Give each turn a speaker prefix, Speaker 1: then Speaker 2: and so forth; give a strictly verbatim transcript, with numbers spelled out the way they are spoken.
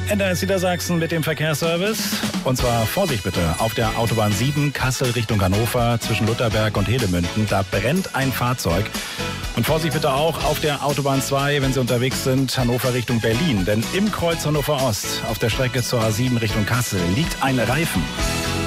Speaker 1: N D R Niedersachsen mit dem Verkehrsservice. Und zwar Vorsicht bitte, auf der Autobahn sieben Kassel Richtung Hannover zwischen Lutherberg und Hedemünden. Da brennt ein Fahrzeug. Und Vorsicht bitte auch auf der Autobahn zwei, wenn Sie unterwegs sind, Hannover Richtung Berlin. Denn im Kreuz Hannover Ost auf der Strecke zur A sieben Richtung Kassel liegt ein Reifen.